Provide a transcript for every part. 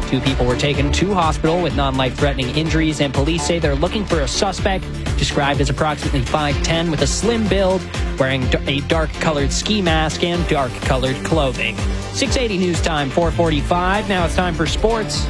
2 people were taken to hospital with non-life-threatening injuries, and police say they're looking for a suspect described as approximately 5'10", with a slim build, wearing a dark-colored ski mask and dark-colored clothing. 680 News Time, 4:45. Now it's time for sports.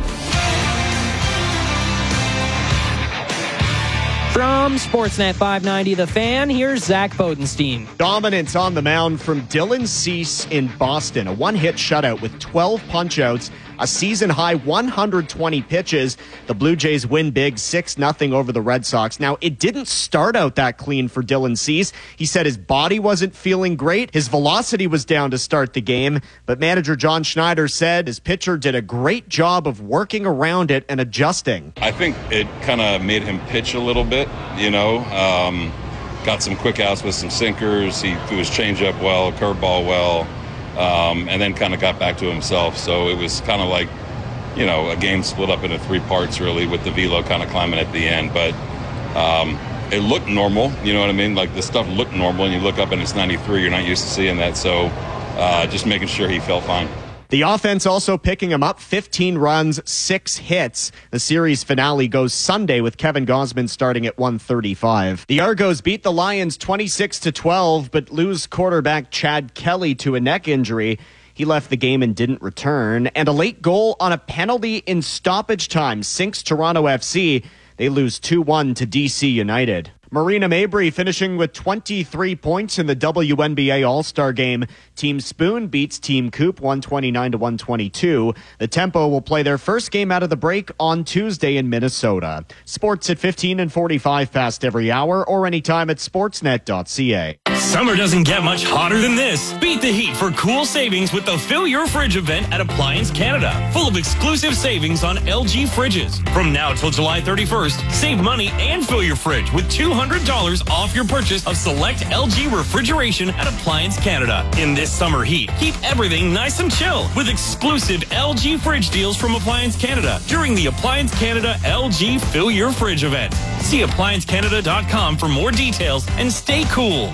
From Sportsnet 590, The Fan, here's Zach Bodenstein. Dominance on the mound from Dylan Cease in Boston. A one-hit shutout with 12 punch-outs, a season-high 120 pitches. The Blue Jays win big 6-0 over the Red Sox. Now, it didn't start out that clean for Dylan Cease. He said his body wasn't feeling great. His velocity was down to start the game. But manager John Schneider said his pitcher did a great job of working around it and adjusting. I think it kind of made him pitch a little bit, got some quick outs with some sinkers. He threw his changeup well, curveball well. And then kind of got back to himself. So it was kind of like, a game split up into 3 parts, really, with the velo kind of climbing at the end. But it looked normal, you know what I mean? Like, the stuff looked normal, and you look up and it's 93. You're not used to seeing that. So just making sure he felt fine. The offense also picking him up, 15 runs, 6 hits. The series finale goes Sunday with Kevin Gausman starting at 1:35. The Argos beat the Lions 26-12, but lose quarterback Chad Kelly to a neck injury. He left the game and didn't return. And a late goal on a penalty in stoppage time sinks Toronto FC. They lose 2-1 to DC United. Marina Mabrey finishing with 23 points in the WNBA All-Star Game. Team Spoon beats Team Coop 129-122. The Tempo will play their first game out of the break on Tuesday in Minnesota. Sports at 15 and 45 past every hour or anytime at sportsnet.ca. Summer doesn't get much hotter than this. Beat the heat for cool savings with the Fill Your Fridge event at Appliance Canada. Full of exclusive savings on LG fridges. From now till July 31st, save money and fill your fridge with $200 off your purchase of select LG refrigeration at Appliance Canada. In this summer heat, keep everything nice and chill with exclusive LG fridge deals from Appliance Canada during the Appliance Canada LG Fill Your Fridge event. See appliancecanada.com for more details and stay cool.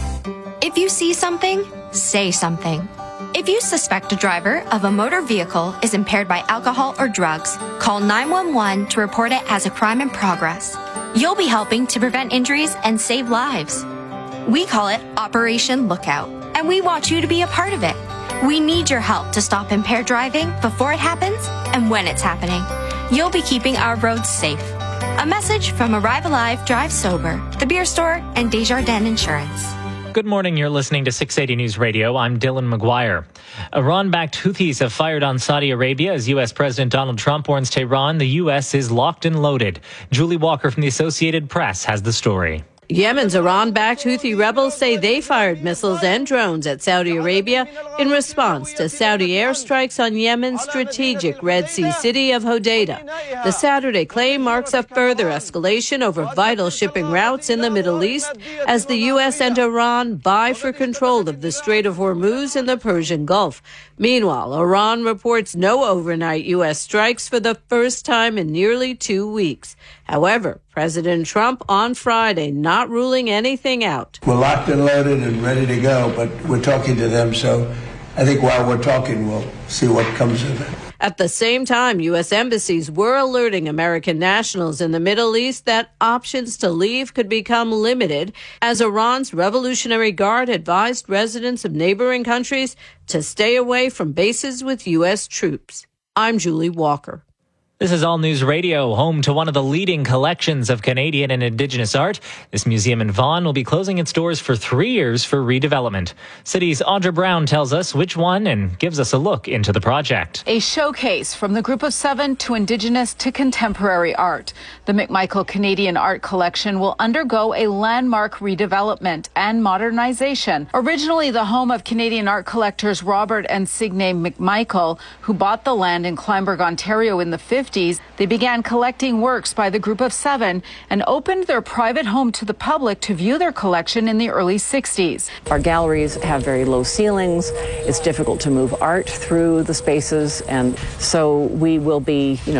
If you see something, say something. If you suspect a driver of a motor vehicle is impaired by alcohol or drugs, call 911 to report it as a crime in progress. You'll be helping to prevent injuries and save lives. We call it Operation Lookout, and we want you to be a part of it. We need your help to stop impaired driving before it happens and when it's happening. You'll be keeping our roads safe. A message from Arrive Alive, Drive Sober, The Beer Store, and Desjardins Insurance. Good morning. You're listening to 680 News Radio. I'm Dylan McGuire. Iran-backed Houthis have fired on Saudi Arabia as U.S. President Donald Trump warns Tehran the U.S. is locked and loaded. Julie Walker from the Associated Press has the story. Yemen's Iran-backed Houthi rebels say they fired missiles and drones at Saudi Arabia in response to Saudi airstrikes on Yemen's strategic Red Sea city of Hodeidah. The Saturday claim marks a further escalation over vital shipping routes in the Middle East as the U.S. and Iran vie for control of the Strait of Hormuz in the Persian Gulf. Meanwhile, Iran reports no overnight U.S. strikes for the first time in nearly 2 weeks. However, President Trump on Friday not ruling anything out. We're locked and loaded and ready to go, but we're talking to them, so I think while we're talking, we'll see what comes of it. At the same time, U.S. embassies were alerting American nationals in the Middle East that options to leave could become limited as Iran's Revolutionary Guard advised residents of neighboring countries to stay away from bases with U.S. troops. I'm Julie Walker. This is All News Radio, home to one of the leading collections of Canadian and Indigenous art. This museum in Vaughan will be closing its doors for 3 years for redevelopment. City's Audra Brown tells us which one and gives us a look into the project. A showcase from the Group of Seven to Indigenous to contemporary art. The McMichael Canadian Art Collection will undergo a landmark redevelopment and modernization. Originally the home of Canadian art collectors Robert and Signe McMichael, who bought the land in Kleinburg, Ontario in the 50s, they began collecting works by the Group of Seven and opened their private home to the public to view their collection in the early 60s. Our galleries have very low ceilings. It's difficult to move art through the spaces, and so we will be,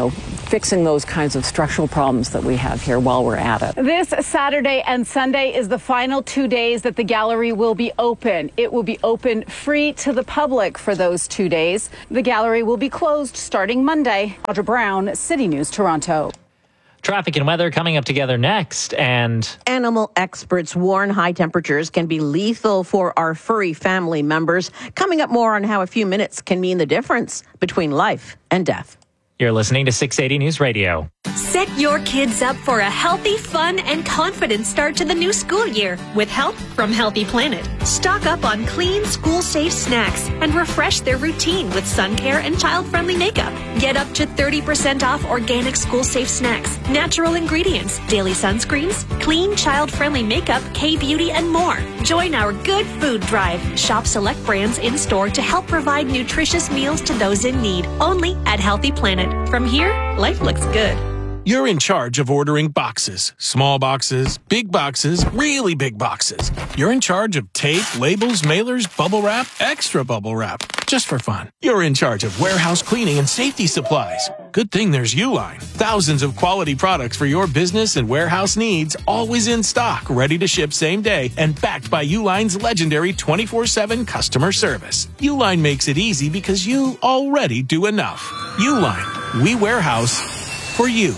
fixing those kinds of structural problems that we have here while we're at it. This Saturday and Sunday is the final 2 days that the gallery will be open. It will be open free to the public for those 2 days. The gallery will be closed starting Monday. Audra Brown, City News, Toronto. Traffic and weather coming up together next, and animal experts warn high temperatures can be lethal for our furry family members. Coming up more on how a few minutes can mean the difference between life and death. You're listening to 680 News Radio. Set your kids up for a healthy, fun, and confident start to the new school year with help from Healthy Planet. Stock up on clean, school-safe snacks and refresh their routine with sun care and child-friendly makeup. Get up to 30% off organic school-safe snacks, natural ingredients, daily sunscreens, clean, child-friendly makeup, K-beauty, and more. Join our Good Food Drive. Shop select brands in-store to help provide nutritious meals to those in need. Only at Healthy Planet. From here, life looks good. You're in charge of ordering boxes. Small boxes, big boxes, really big boxes. You're in charge of tape, labels, mailers, bubble wrap, extra bubble wrap. Just for fun. You're in charge of warehouse cleaning and safety supplies. Good thing there's Uline. Thousands of quality products for your business and warehouse needs, always in stock, ready to ship same day, and backed by Uline's legendary 24/7 customer service. Uline makes it easy because you already do enough. Uline. We warehouse for you.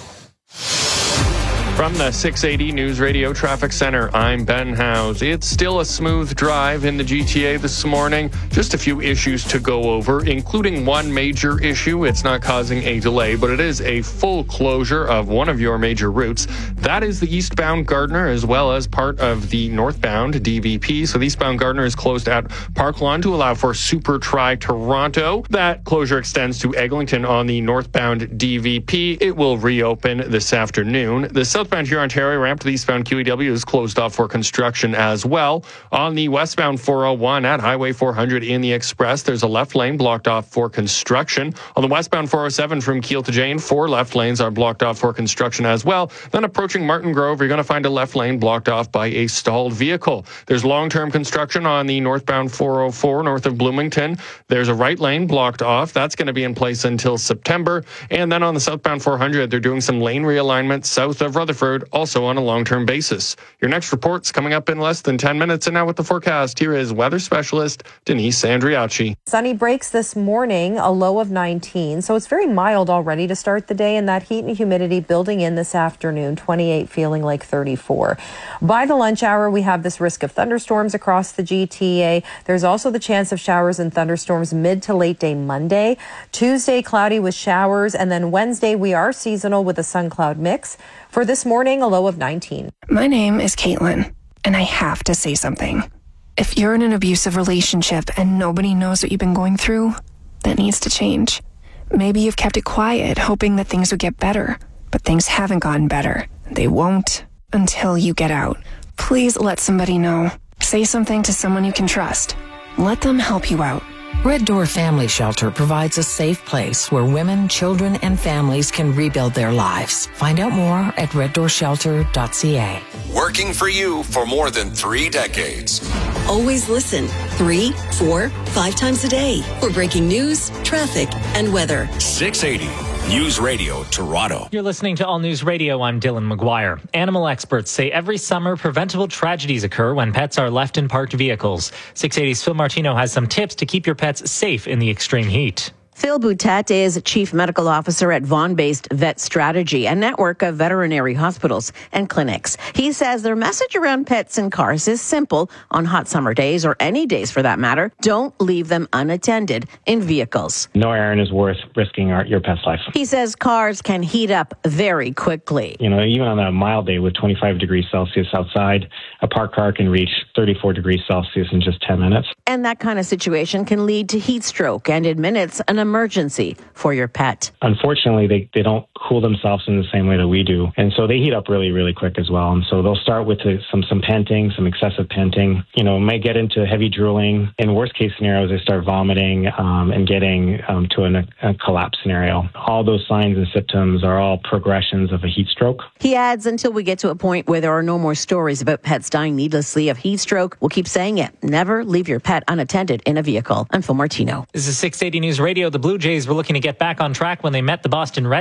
From the 680 News Radio Traffic Center, I'm Ben Howes. It's still a smooth drive in the GTA this morning. Just a few issues to go over, including one major issue. It's not causing a delay, but it is a full closure of one of your major routes. That is the eastbound Gardiner, as well as part of the northbound DVP. So the eastbound Gardiner is closed at Park Lawn to allow for Super Tri Toronto. That closure extends to Eglinton on the northbound DVP. It will reopen this afternoon. The southbound Huron-Ontario ramp to the eastbound QEW is closed off for construction as well. On the westbound 401 at Highway 400 in the Express, there's a left lane blocked off for construction. On the westbound 407 from Kiel to Jane, 4 left lanes are blocked off for construction as well. Then approaching Martin Grove, you're going to find a left lane blocked off by a stalled vehicle. There's long-term construction on the northbound 404 north of Bloomington. There's a right lane blocked off. That's going to be in place until September. And then on the southbound 400, they're doing some lane realignment south of Rutherford, also on a long-term basis. Your next report's coming up in less than 10 minutes. And now with the forecast, here is weather specialist Denise Andriacci. Sunny breaks this morning, a low of 19. So it's very mild already to start the day, and that heat and humidity building in this afternoon, 28 feeling like 34. By the lunch hour, we have this risk of thunderstorms across the GTA. There's also the chance of showers and thunderstorms mid to late day Monday. Tuesday, cloudy with showers. And then Wednesday, we are seasonal with a sun-cloud mix. For this morning, a low of 19. My name is Caitlin, and I have to say something. If you're in an abusive relationship and nobody knows what you've been going through, that needs to change. Maybe you've kept it quiet, hoping that things would get better, but things haven't gotten better. They won't until you get out. Please let somebody know. Say something to someone you can trust. Let them help you out. Red Door Family Shelter provides a safe place where women, children, and families can rebuild their lives. Find out more at reddoorshelter.ca. Working for you for more than 3 decades. Always listen 3, 4, 5 times a day for breaking news, traffic, and weather. 680 News Radio Toronto. You're listening to All News Radio. I'm Dylan McGuire. Animal experts say every summer preventable tragedies occur when pets are left in parked vehicles. 680's Phil Martino has some tips to keep your pets safe in the extreme heat. Phil Boutet is Chief Medical Officer at Vaughan-based Vet Strategy, a network of veterinary hospitals and clinics. He says their message around pets in cars is simple. On hot summer days, or any days for that matter, don't leave them unattended in vehicles. No errand is worth risking your pet's life. He says cars can heat up very quickly. You know, even on a mild day with 25 degrees Celsius outside, a parked car can reach 34 degrees Celsius in just 10 minutes. And that kind of situation can lead to heat stroke and in minutes an emergency for your pet. Unfortunately, they don't cool themselves in the same way that we do. And so they heat up really, really quick as well. And so they'll start with some panting, some excessive panting, may get into heavy drooling. In worst case scenarios, they start vomiting and getting to a collapse scenario. All those signs and symptoms are all progressions of a heat stroke. He adds, until we get to a point where there are no more stories about pets dying needlessly of heat stroke, we'll keep saying it. Never leave your pet unattended in a vehicle. I'm Phil Martino. This is 680 News Radio. The Blue Jays were looking to get back on track when they met the Boston Red Sox.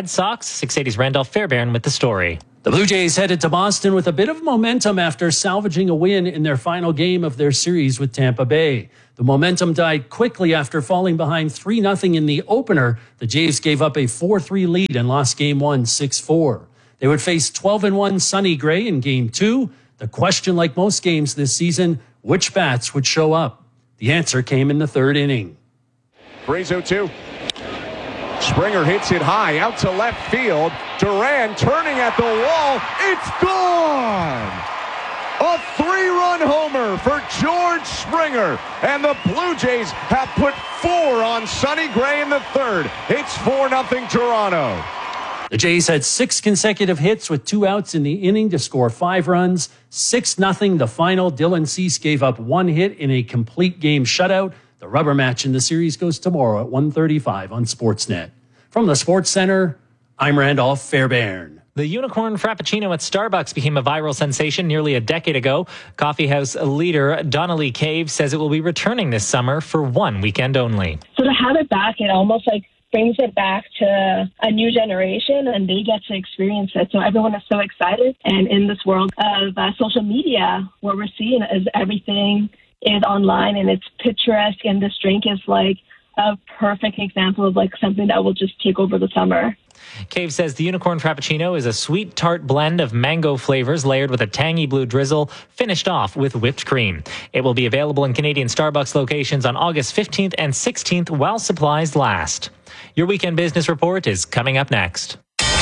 Fox. 680's Randolph Fairbairn with the story. The Blue Jays headed to Boston with a bit of momentum after salvaging a win in their final game of their series with Tampa Bay. The momentum died quickly after falling behind 3-0 in the opener. The Jays gave up a 4-3 lead and lost Game 1 6-4. They would face 12-1 Sonny Gray in Game 2. The question, like most games this season, which bats would show up? The answer came in the third inning. Breeze 0-2. Springer hits it high out to left field. Duran turning at the wall. It's gone! A 3-run homer for George Springer. And the Blue Jays have put 4 on Sonny Gray in the third. It's 4-0 Toronto. The Jays had 6 consecutive hits with 2 outs in the inning to score 5 runs. 6-0 the final. Dylan Cease gave up 1 hit in a complete game shutout. The rubber match in the series goes tomorrow at 1:35 on Sportsnet. From the Sports Center, I'm Randolph Fairbairn. The Unicorn Frappuccino at Starbucks became a viral sensation nearly a decade ago. Coffeehouse leader Donnelly Cave says it will be returning this summer for 1 weekend only. So to have it back, it almost brings it back to a new generation, and they get to experience it. So everyone is so excited. And in this world of social media, what we're seeing is everything is online and it's picturesque, and this drink is a perfect example of something that will just take over the summer. Cave says the Unicorn Frappuccino is a sweet tart blend of mango flavors layered with a tangy blue drizzle, finished off with whipped cream. It will be available in Canadian Starbucks locations on August 15th and 16th while supplies last. Your weekend business report is coming up next.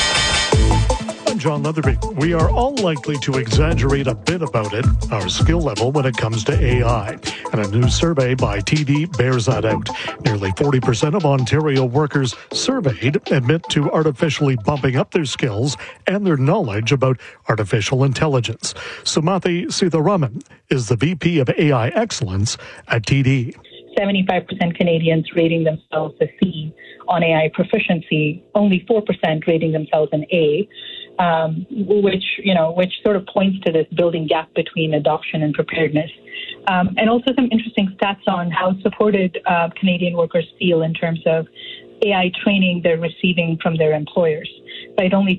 I'm John Leatherby. We are all likely to exaggerate a bit about it, our skill level when it comes to AI. And a new survey by TD bears that out. Nearly 40% of Ontario workers surveyed admit to artificially bumping up their skills and their knowledge about artificial intelligence. Sumathi Sitharaman is the VP of AI Excellence at TD. 75% Canadians rating themselves a C on AI proficiency, only 4% rating themselves an A, which sort of points to this building gap between adoption and preparedness. And also some interesting stats on how supported Canadian workers feel in terms of AI training they're receiving from their employers. But only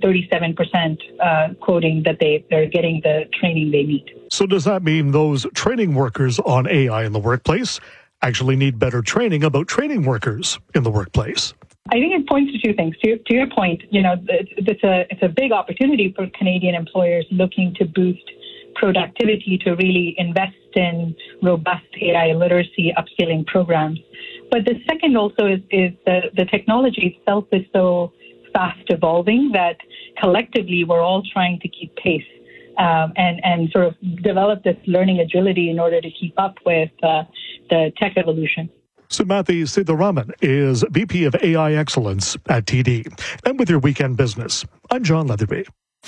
37% quoting that they're getting the training they need. So does that mean those training workers on AI in the workplace actually need better training about training workers in the workplace? I think it points to 2 things. To your point, it's a big opportunity for Canadian employers looking to boost productivity, to really invest in robust AI literacy upskilling programs. But the second also is the technology itself is so fast evolving that collectively we're all trying to keep pace and sort of develop this learning agility in order to keep up with the tech evolution. Sumathi Sitharaman is VP of AI Excellence at TD. And with your weekend business, I'm John Leatherby.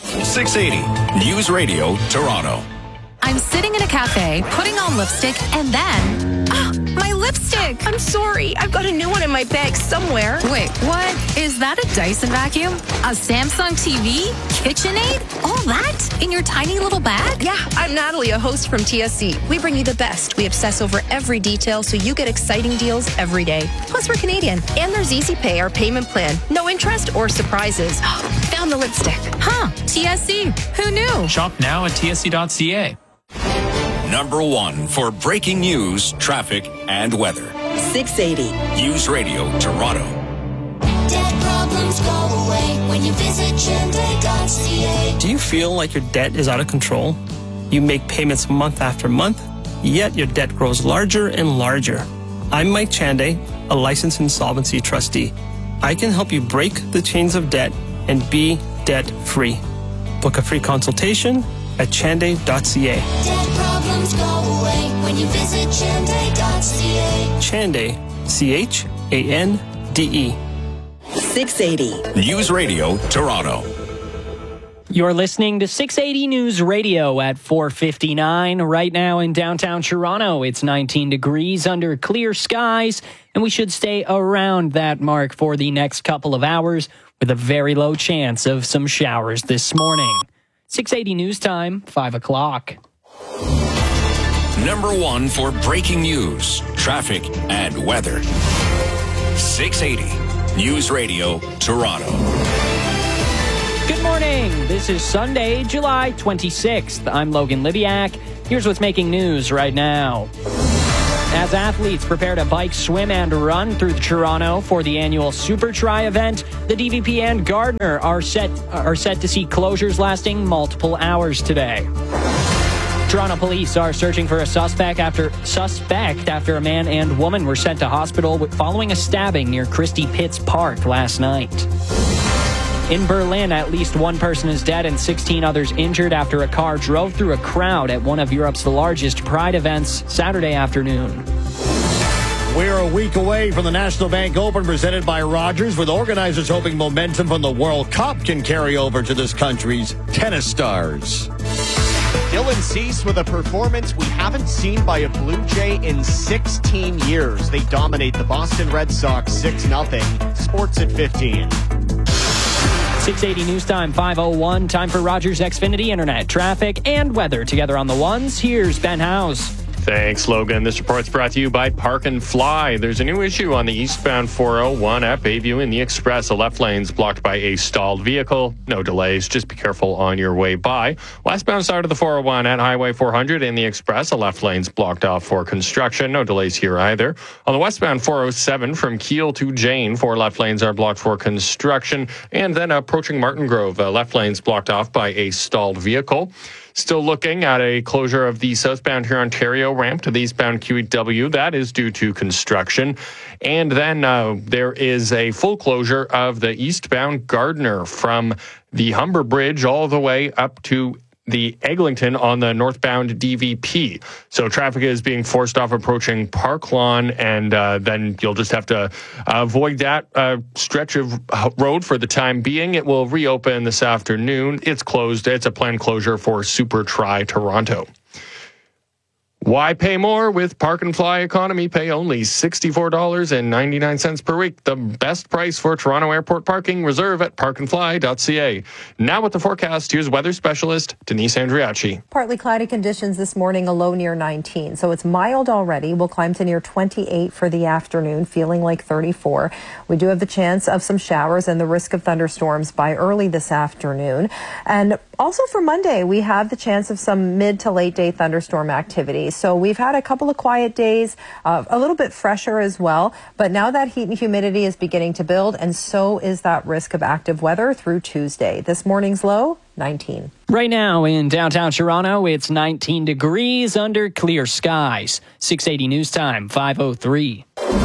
680 News Radio, Toronto. I'm sitting in a cafe, putting on lipstick, and then... my lipstick! I'm sorry, I've got a new one in my bag somewhere. Wait, what? Is that a Dyson vacuum? A Samsung TV? KitchenAid? All that? In your tiny little bag? Yeah, I'm Natalie, a host from TSC. We bring you the best. We obsess over every detail so you get exciting deals every day. Plus, we're Canadian. And there's Easy Pay, our payment plan. No interest or surprises. Found the lipstick. Huh, TSC. Who knew? Shop now at tsc.ca. Number 1 for breaking news, traffic, and weather. 680 News Radio, Toronto. Debt problems go away when you visit Chande.ca. Do you feel like your debt is out of control? You make payments month after month, yet your debt grows larger and larger. I'm Mike Chande, a licensed insolvency trustee. I can help you break the chains of debt and be debt-free. Book a free consultation at chande.ca. Debt problems go away when you visit Chande.ca. Chande, C-H-A-N-D-E. 680 News Radio, Toronto. You're listening to 680 News Radio at 4:59. Right now in downtown Toronto, it's 19 degrees under clear skies, and we should stay around that mark for the next couple of hours with a very low chance of some showers this morning. 680 News Time, 5 o'clock. Number 1 for breaking news, traffic, and weather. 680 News Radio, Toronto. Good morning. This is Sunday, July 26th. I'm Logan Libiak. Here's what's making news right now. As athletes prepare to bike, swim, and run through Toronto for the annual Super Tri event, the DVP and Gardiner are set to see closures lasting multiple hours today. Toronto police are searching for a suspect after a man and woman were sent to hospital following a stabbing near Christie Pitts Park last night. In Berlin, at least one person is dead and 16 others injured after a car drove through a crowd at one of Europe's largest Pride events Saturday afternoon. We're a week away from the National Bank Open presented by Rogers, with organizers hoping momentum from the World Cup can carry over to this country's tennis stars. Dylan Cease with a performance we haven't seen by a Blue Jay in 16 years. They dominate the Boston Red Sox 6-0. Sports at 15. 680 News Time, 5:01. Time for Rogers Xfinity Internet, traffic, and weather together on the ones. Here's Ben Howes. Thanks, Logan. This report's brought to you by Park and Fly. There's a new issue on the eastbound 401 at Bayview in the Express. The left lane's blocked by a stalled vehicle. No delays. Just be careful on your way by. Westbound side of the 401 at Highway 400 in the Express. The left lane's blocked off for construction. No delays here either. On the westbound 407 from Kiel to Jane, 4 left lanes are blocked for construction. And then approaching Martin Grove, left lane's blocked off by a stalled vehicle. Still looking at a closure of the southbound here Ontario ramp to the eastbound QEW. That is due to construction. And then there is a full closure of the eastbound Gardiner from the Humber Bridge all the way up to the Eglinton on the northbound DVP. So traffic is being forced off approaching Park Lawn, and then you'll just have to avoid that stretch of road for the time being. It will reopen this afternoon. It's closed. It's a planned closure for Super Tri Toronto. Why pay more with Park and Fly Economy? Pay only $64.99 per week. The best price for Toronto Airport parking. Reserve at parkandfly.ca. Now with the forecast, here's weather specialist Denise Andriachi. Partly cloudy conditions this morning, a low near 19. So it's mild already. We'll climb to near 28 for the afternoon, feeling like 34. We do have the chance of some showers and the risk of thunderstorms by early this afternoon. And also for Monday, we have the chance of some mid to late day thunderstorm activity. So we've had a couple of quiet days, a little bit fresher as well. But now that heat and humidity is beginning to build, and so is that risk of active weather through Tuesday. This morning's low, 19. Right now in downtown Toronto, it's 19 degrees under clear skies. 680 News Time, 5:03.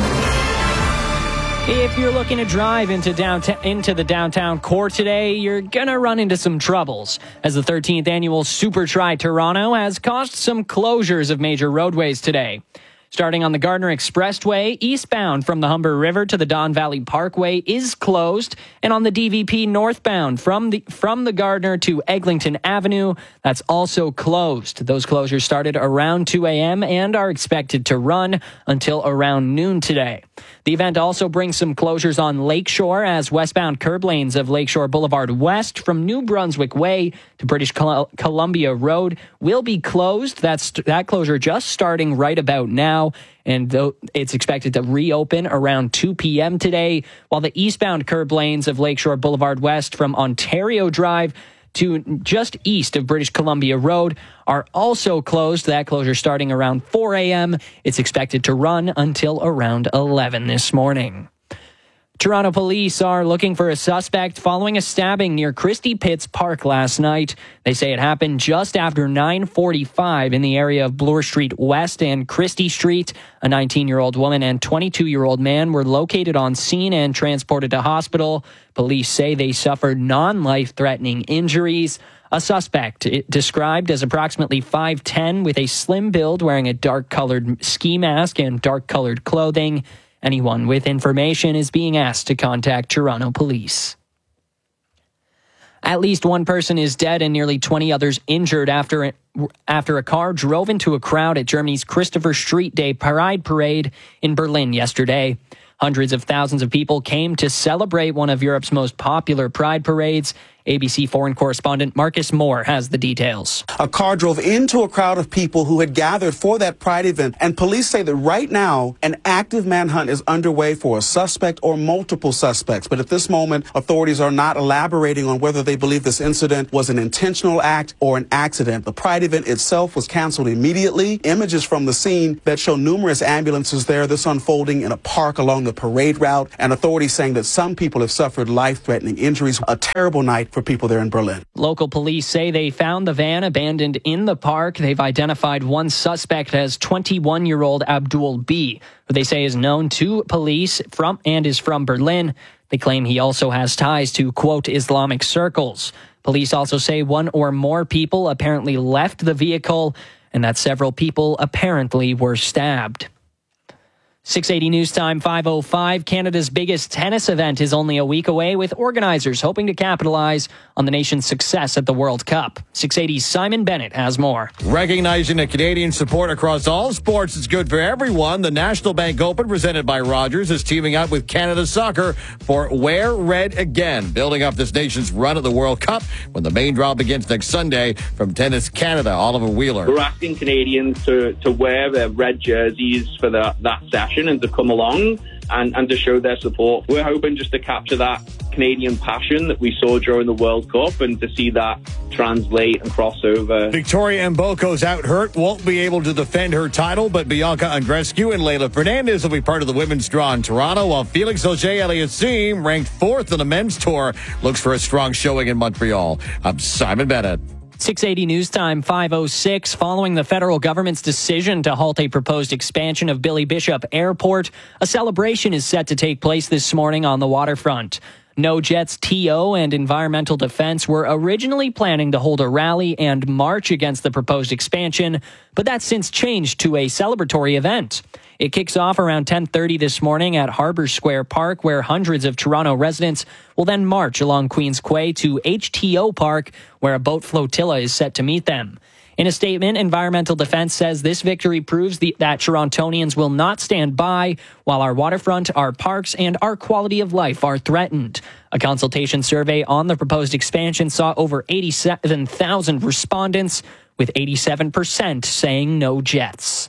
If you're looking to drive into the downtown core today, you're gonna run into some troubles, as the 13th annual Super Tri Toronto has caused some closures of major roadways today. Starting on the Gardiner Expressway, eastbound from the Humber River to the Don Valley Parkway is closed, and on the DVP northbound from the Gardiner to Eglinton Avenue, that's also closed. Those closures started around 2 a.m. and are expected to run until around noon today. The event also brings some closures on Lakeshore, as westbound curb lanes of Lakeshore Boulevard West from New Brunswick Way to British Columbia Road will be closed. That closure just starting right about now, and it's expected to reopen around 2 p.m. today, while the eastbound curb lanes of Lakeshore Boulevard West from Ontario Drive to just east of British Columbia Road are also closed. That closure starting around 4 a.m. It's expected to run until around 11 this morning. Toronto police are looking for a suspect following a stabbing near Christie Pitts Park last night. They say it happened just after 9:45 in the area of Bloor Street West and Christie Street. A 19-year-old woman and 22-year-old man were located on scene and transported to hospital. Police say they suffered non-life-threatening injuries. A suspect described as approximately 5'10", with a slim build, wearing a dark-colored ski mask and dark-colored clothing. Anyone with information is being asked to contact Toronto police. At least one person is dead and nearly 20 others injured after a car drove into a crowd at Germany's Christopher Street Day Pride Parade in Berlin yesterday. Hundreds of thousands of people came to celebrate one of Europe's most popular pride parades, ABC foreign correspondent Marcus Moore has the details. A car drove into a crowd of people who had gathered for that Pride event, and police say that right now an active manhunt is underway for a suspect or multiple suspects. But at this moment, authorities are not elaborating on whether they believe this incident was an intentional act or an accident. The Pride event itself was canceled immediately. Images from the scene that show numerous ambulances there, this unfolding in a park along the parade route, and authorities saying that some people have suffered life-threatening injuries. A terrible night for people there in Berlin. Local police say they found the van abandoned in the park. They've identified one suspect as 21-year-old Abdul B., who they say is known to police is from Berlin. They claim he also has ties to, quote, Islamic circles. Police also say one or more people apparently left the vehicle and that several people apparently were stabbed. 680 News Time 5:05. Canada's biggest tennis event is only a week away, with organizers hoping to capitalize on the nation's success at the World Cup. 680's Simon Bennett has more. Recognizing the Canadian support across all sports is good for everyone, the National Bank Open, presented by Rogers, is teaming up with Canada Soccer for Wear Red Again, building up this nation's run at the World Cup when the main draw begins next Sunday. From Tennis Canada, Oliver Wheeler. We're asking Canadians to wear their red jerseys for that session and to come along and to show their support. We're hoping just to capture that Canadian passion that we saw during the World Cup and to see that translate and cross over. Victoria Mboko's out hurt, won't be able to defend her title, but Bianca Andreescu and Leylah Fernandez will be part of the women's draw in Toronto, while Felix Auger-Aliassime, ranked 4th on the men's tour, looks for a strong showing in Montreal. I'm Simon Bennett. 680 News Time 5:06. Following the federal government's decision to halt a proposed expansion of Billy Bishop Airport, a celebration is set to take place this morning on the waterfront. No Jets TO and Environmental Defense were originally planning to hold a rally and march against the proposed expansion, but that's since changed to a celebratory event. It kicks off around 10:30 this morning at Harbour Square Park, where hundreds of Toronto residents will then march along Queen's Quay to HTO Park, where a boat flotilla is set to meet them. In a statement, Environmental Defense says this victory proves that Torontonians will not stand by while our waterfront, our parks, and our quality of life are threatened. A consultation survey on the proposed expansion saw over 87,000 respondents, with 87% saying no Jets.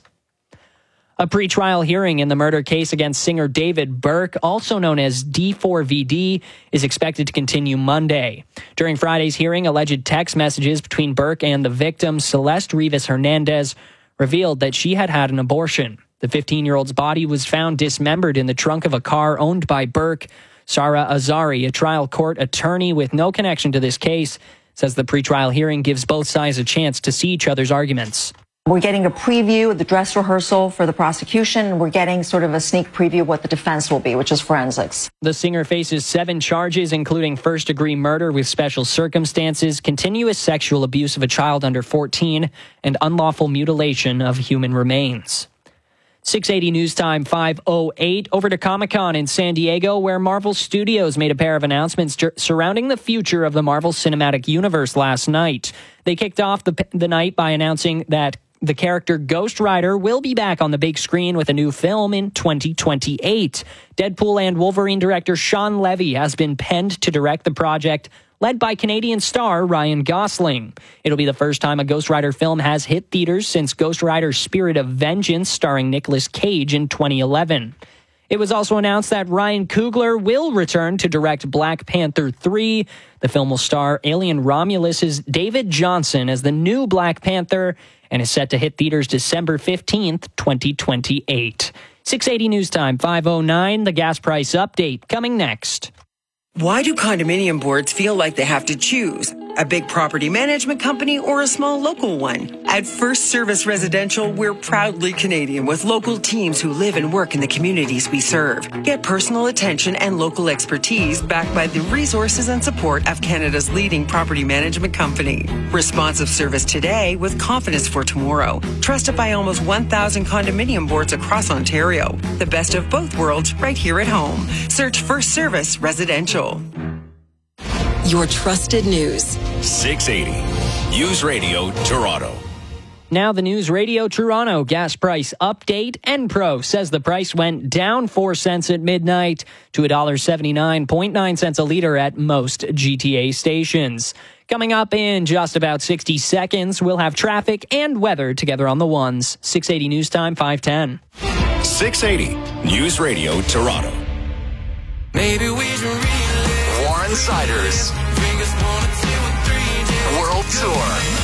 A pretrial hearing in the murder case against singer David Burke, also known as D4VD, is expected to continue Monday. During Friday's hearing, alleged text messages between Burke and the victim, Celeste Rivas Hernandez, revealed that she had had an abortion. The 15-year-old's body was found dismembered in the trunk of a car owned by Burke. Sarah Azari, a trial court attorney with no connection to this case, says the pretrial hearing gives both sides a chance to see each other's arguments. We're getting a preview of the dress rehearsal for the prosecution, and we're getting sort of a sneak preview of what the defense will be, which is forensics. The singer faces 7 charges, including first-degree murder with special circumstances, continuous sexual abuse of a child under 14, and unlawful mutilation of human remains. 680 News Time 5:08. Over to Comic-Con in San Diego, where Marvel Studios made a pair of announcements surrounding the future of the Marvel Cinematic Universe last night. They kicked off the night by announcing that the character Ghost Rider will be back on the big screen with a new film in 2028. Deadpool and Wolverine director Sean Levy has been penned to direct the project, led by Canadian star Ryan Gosling. It'll be the first time a Ghost Rider film has hit theaters since Ghost Rider Spirit of Vengeance, starring Nicolas Cage, in 2011. It was also announced that Ryan Coogler will return to direct Black Panther 3. The film will star Alien Romulus's David Johnson as the new Black Panther and is set to hit theaters December 15th, 2028. 680 News Time 5:09. The gas price update coming next. Why do condominium boards feel like they have to choose? A big property management company or a small local one? At First Service Residential, we're proudly Canadian with local teams who live and work in the communities we serve. Get personal attention and local expertise backed by the resources and support of Canada's leading property management company. Responsive service today with confidence for tomorrow. Trusted by almost 1,000 condominium boards across Ontario. The best of both worlds right here at home. Search First Service Residential. Your trusted news. 680 News Radio Toronto. Now the News Radio Toronto gas price update. Enpro says the price went down 4 cents at midnight to $1.79.9 a liter at most GTA stations. Coming up in just about 60 seconds, we'll have traffic and weather together on the ones. 680 News Time, 5:10. 680 News Radio Toronto. Maybe we should relive Warren Siders World Tour.